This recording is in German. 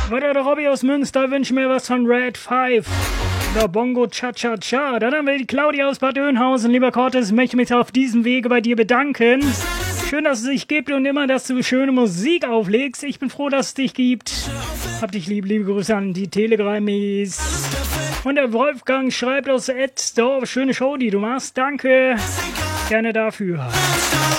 Weiter der Robby aus Münster wünscht mir was von Red 5. Oder Bongo Cha-Cha-Cha. Dann haben wir die Claudia aus Bad Oeynhausen. Lieber Cortes, möchte mich auf diesem Wege bei dir bedanken. Schön, dass es dich gibt und immer, dass du schöne Musik auflegst. Ich bin froh, dass es dich gibt. Hab dich lieb, liebe Grüße an die Telegramis. Und der Wolfgang schreibt aus Etzdorf, schöne Show, die du machst. Danke. Gerne dafür.